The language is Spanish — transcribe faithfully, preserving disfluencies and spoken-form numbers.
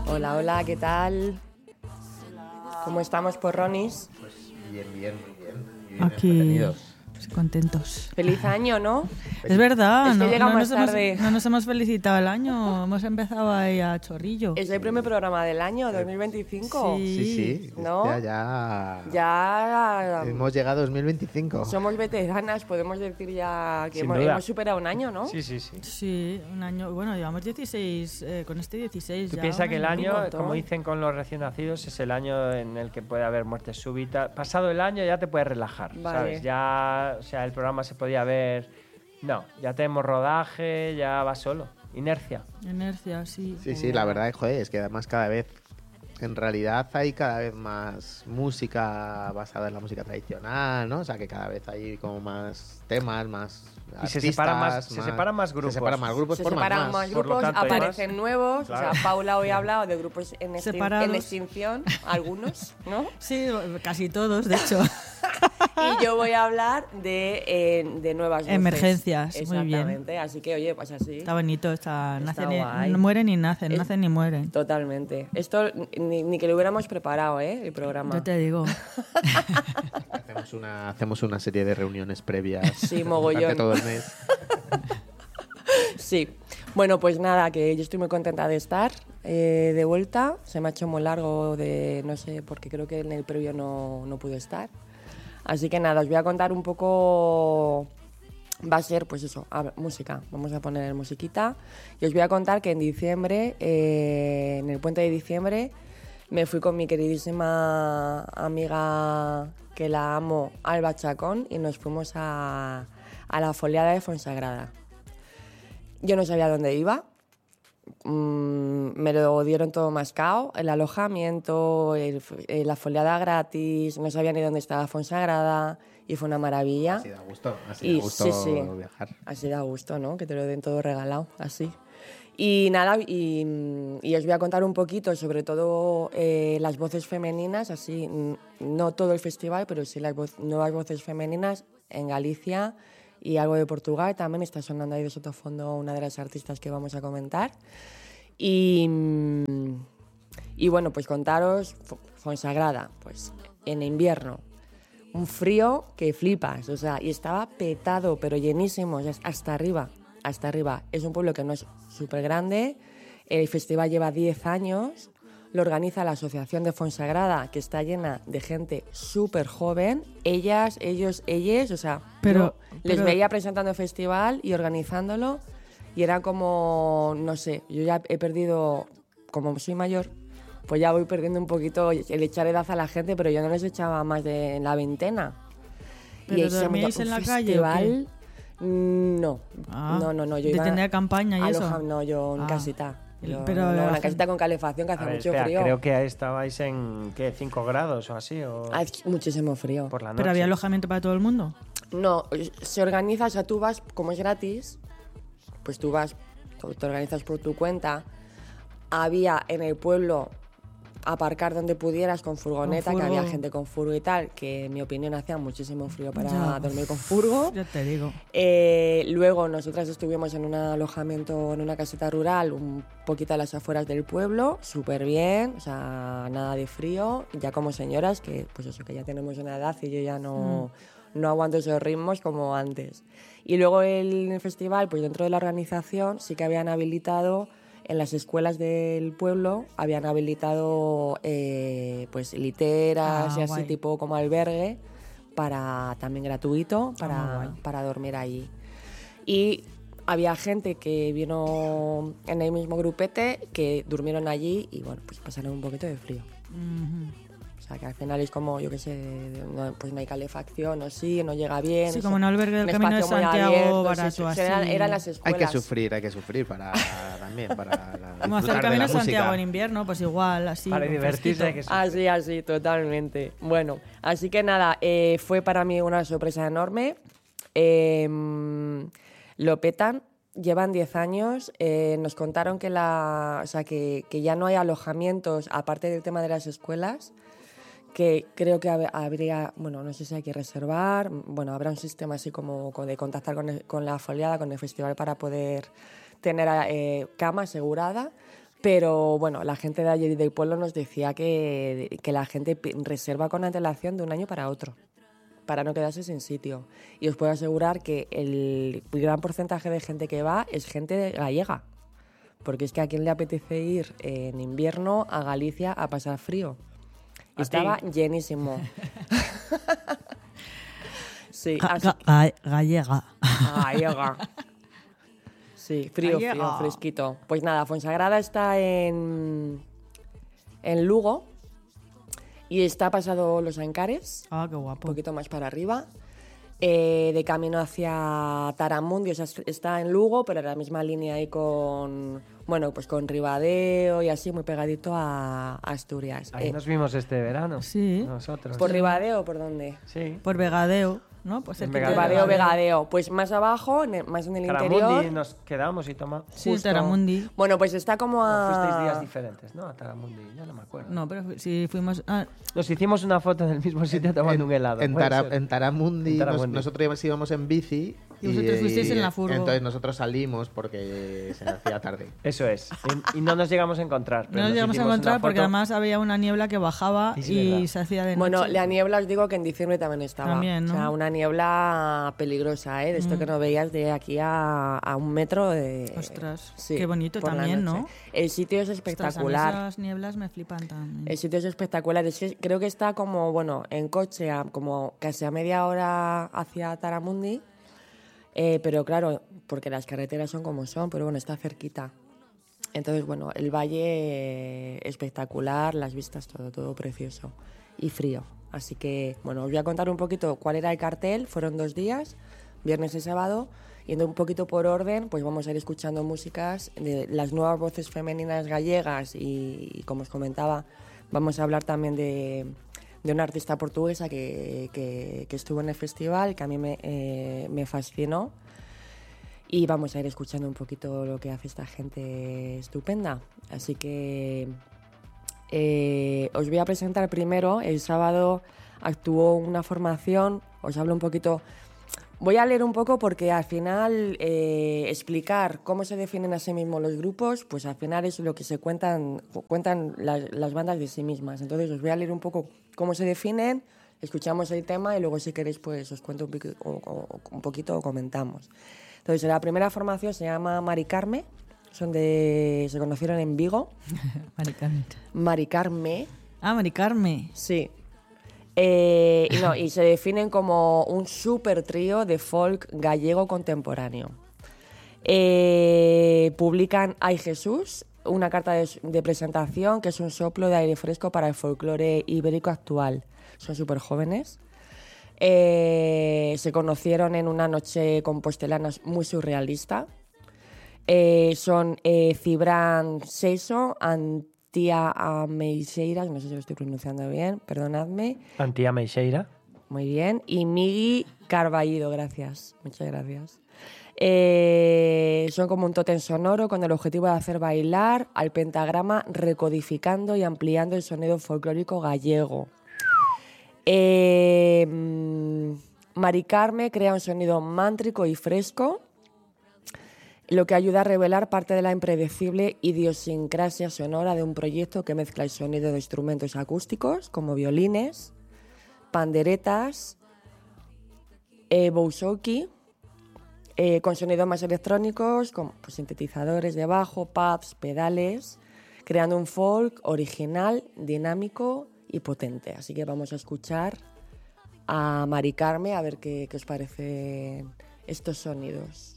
Hola, hola, ¿qué tal? ¿Cómo estamos, porronis? Pues bien, bien, muy bien. Muy bien Aquí, entretenidos. pues, contentos. Feliz año, ¿no? Es verdad, Es que no, llega no más nos hemos, tarde. no nos hemos felicitado el año, hemos empezado ahí a chorrillo. Es el primer programa del año, dos mil veinticinco. Sí. Sí, sí. ¿No? Ya, ya. Ya Hemos llegado a dos mil veinticinco. somos veteranas, podemos decir ya que Sin hemos, duda. hemos superado un año, ¿no? Sí, sí, sí. Sí, un año, bueno, llevamos dieciséis, eh, con este dieciséis Tú ya. piensas un que el y año, pico. como dicen con los recién nacidos, es el año en el que puede haber muerte súbita. Pasado el año ya te puedes relajar, Vale. ¿sabes? Ya, o sea, el programa se podía ver. No, ya tenemos rodaje, ya va solo. Inercia. Inercia, sí. Sí, sí, la verdad, joder, es que además cada vez, en realidad hay cada vez más música basada en la música tradicional, ¿no? O sea, que cada vez hay como más temas, más Y artistas, se separan más, se separan más grupos. Se separan más grupos, Se forman separan más, más. Por lo grupos, tanto, hay aparecen más. nuevos. Claro. O sea, Paula hoy ha hablado de grupos en, extin- Separados. en extinción, algunos, ¿no? Sí, casi todos, de hecho. Y yo voy a hablar de, eh, de nuevas voces. Emergencias, muy bien. Exactamente, así que, oye, pues así. Está bonito, está, Está nacen y- guay. no mueren ni nacen, Es- nacen ni mueren. Totalmente. Esto ni, ni que lo hubiéramos preparado, ¿eh? El programa. Yo te digo. Hacemos una, hacemos una serie de reuniones previas Sí, mogollón. durante todo el mes. Sí. Bueno, pues nada, que yo estoy muy contenta de estar eh, de vuelta. Se me ha hecho muy largo de, no sé, porque creo que en el previo no, no pude estar. Así que nada, os voy a contar un poco. Va a ser, pues eso, a- música. Vamos a poner musiquita. Y os voy a contar que en diciembre, eh, en el puente de diciembre, me fui con mi queridísima amiga, que la amo, Alba Chacón, y nos fuimos a, a la foliada de Fonsagrada. Yo no sabía dónde iba. Mm, me lo dieron todo mascado, el alojamiento, el- eh, la foliada gratis, no sabía ni dónde estaba Fonsagrada y fue una maravilla. Así da gusto, así Y da gusto sí, sí. viajar. Así da gusto, ¿no? Que te lo den todo regalado, así. Y nada, y, y os voy a contar un poquito, sobre todo eh, las voces femeninas, así, mm, no todo el festival, pero sí las voz- nuevas voces femeninas en Galicia y algo de Portugal. También está sonando ahí de sotofondo una de las artistas que vamos a comentar. Y, mm, y bueno, pues contaros, Fo- Fonsagrada, pues en invierno, un frío que flipas, o sea, y estaba petado, pero llenísimo, o sea, hasta arriba, hasta arriba. Es un pueblo que no es súper grande, el festival lleva diez años, lo organiza la Asociación de Fonsagrada, que está llena de gente súper joven, ellas, ellos, ellas, o sea, Pero- yo les pero- veía presentando el festival y organizándolo, y era como, no sé, yo ya he perdido, como soy mayor, pues ya voy perdiendo un poquito el echar edad a la gente, pero yo no les echaba más de la veintena. ¿Pero ese dormíais un en la calle o qué? festival, mm, no, Ah, no, no, no, yo de iba tener campaña y aloja- eso. No, yo en Ah. casita. Yo- Pero no, la una gente- casita con calefacción que hace A ver, mucho espera, frío. creo que estabais en, ¿qué? ¿cinco grados o así? O Hace muchísimo frío. por la noche. ¿Pero había alojamiento para todo el mundo? No, se organiza, o sea, tú vas, como es gratis, pues tú vas, te organizas por tu cuenta. Había en el pueblo aparcar donde pudieras con furgoneta, Con que había furgo. gente con furgo y tal, que en mi opinión hacía muchísimo frío para Ya. dormir con furgo. Ya te digo. Eh, luego nosotras estuvimos en un alojamiento, en una caseta rural, un poquito a las afueras del pueblo, súper bien, o sea, nada de frío, ya como señoras, que pues eso, que ya tenemos una edad y yo ya no, no aguanto esos ritmos como antes. Y luego el, el festival, pues dentro de la organización sí que habían habilitado, en las escuelas del pueblo, habían habilitado eh, pues literas Ah, y así guay. tipo como albergue, para también gratuito, Ah, para, guay. para dormir allí. Y había gente que vino en el mismo grupete, que durmieron allí y bueno, pues pasaron un poquito de frío. Ujú. O sea, que al final es como, yo qué sé, no, pues no hay calefacción o sí, no llega bien. Sí, o como sea, un albergue del un Camino de espacio muy Santiago abierto, barato, sí, sí, así. Eran, eran las Hay escuelas. que sufrir, hay que sufrir para también para la- Como hacer disfrutar el de Camino la de Santiago música. en invierno, pues igual, así. Para con divertirse hay fresquito. que ser. Así, así, totalmente. Bueno, así que nada, eh, fue para mí una sorpresa enorme. Eh, lo petan, llevan diez años. eh, nos contaron que, la, o sea, que, que ya no hay alojamientos, aparte del tema de las escuelas, que creo que hab- habría, bueno, no sé si hay que reservar, bueno, habrá un sistema así como co- de contactar con, el- con la foliada, con el festival para poder tener eh, cama asegurada, Pero bueno, la gente de allí del pueblo nos decía que, que la gente pi- reserva con antelación de un año para otro, para no quedarse sin sitio. Y os puedo asegurar que el gran porcentaje de gente que va es gente gallega. Porque es que a quién le apetece ir en invierno a Galicia a pasar frío. Y ¿A estaba ti? llenísimo. Sí, Ga- así ga- ga- gallega. gallega. Sí, frío, Gallega. frío, fresquito. Pues nada, Fuensagrada está en, en Lugo y está pasado Los Ancares, Ah, qué un guapo. poquito más para arriba. Eh, de camino hacia Taramundi, o sea, está en Lugo, pero en la misma línea ahí con, bueno, pues con Ribadeo y así, muy pegadito a, a Asturias. Ahí Eh, nos vimos este verano. Sí. Nosotros. ¿Por Ribadeo o por dónde? Sí. Por Vegadeo, ¿no? Pues En cerquita de Vegadeo. Ribadeo, Vegadeo. Pues más abajo, en el- más en el Taramundi interior. nos quedamos y tomamos. Sí, justo. Taramundi. Bueno, pues está como a... Fuisteis días diferentes, ¿no? A Taramundi, yo no me acuerdo. No, pero fu- si fuimos... ah, Nos hicimos una foto en el mismo sitio tomando un helado. En, ¿puede Tara- ser? en Taramundi, En nos- Taramundi. nosotros íbamos- íbamos en bici. Y vosotros fuisteis en la furgo. Entonces nosotros salimos porque se hacía tarde. Eso es. Y, y no nos llegamos a encontrar. pero no nos llegamos a hicimos encontrar una porque foto. además había una niebla que bajaba Sí, sí, y verdad. se hacía de noche. Bueno, la niebla os digo que en diciembre también estaba. También, ¿no? O sea, una niebla peligrosa, ¿eh? De esto que no veías de aquí a, a un metro de... Ostras, Sí, qué bonito por la también, noche. ¿no? El sitio es Ostras, a mí espectacular. esas nieblas me flipan también. El sitio es espectacular. Es que creo que está como, bueno, en coche, a, como casi a media hora hacia Taramundi. Eh, pero claro, porque las carreteras son como son, pero bueno, está cerquita. Entonces, bueno, el valle eh, espectacular, las vistas, todo, todo precioso. Y frío. Así que, bueno, os voy a contar un poquito cuál era el cartel. Fueron dos días, viernes y sábado. Yendo un poquito por orden, pues vamos a ir escuchando músicas de las nuevas voces femeninas gallegas y, y como os comentaba, vamos a hablar también de, de una artista portuguesa que, que, que estuvo en el festival, que a mí me, eh, me fascinó. Y vamos a ir escuchando un poquito lo que hace esta gente estupenda. Así que eh, os voy a presentar primero. El sábado actuó una formación, os hablo un poquito... Voy a leer un poco porque al final eh, explicar cómo se definen a sí mismos los grupos, pues al final es lo que se cuentan, cuentan las, las bandas de sí mismas. Entonces os voy a leer un poco cómo se definen, escuchamos el tema y luego si queréis pues os cuento un, pico, o, o, un poquito o comentamos. Entonces la primera formación se llama Mari Carme, son de, se conocieron en Vigo. Mari Carme. Mari Carme, Ah, Mari Carme. sí. Eh, y, no, y se definen como un super trío de folk gallego contemporáneo. Eh, publican Ay Jesús, una carta de, de presentación que es un soplo de aire fresco para el folclore ibérico actual. Son súper jóvenes. Eh, se conocieron en una noche compostelana muy surrealista. Eh, son eh, Cibran Seiso, Antía Ameixeiras, no sé si lo estoy pronunciando bien, perdonadme. Antía Meixeira. Muy bien. Y Migi Carballido, gracias. Muchas gracias. Eh, son como un tótem sonoro con el objetivo de hacer bailar al pentagrama, recodificando y ampliando el sonido folclórico gallego. Eh, Mari Carme crea un sonido mántrico y fresco, lo que ayuda a revelar parte de la impredecible idiosincrasia sonora de un proyecto que mezcla el sonido de instrumentos acústicos como violines, panderetas, eh, bouzouki, eh, con sonidos más electrónicos, con pues, sintetizadores de bajo, pads, pedales, creando un folk original, dinámico y potente. Así que vamos a escuchar a Mari Carme a ver qué, qué os parecen estos sonidos.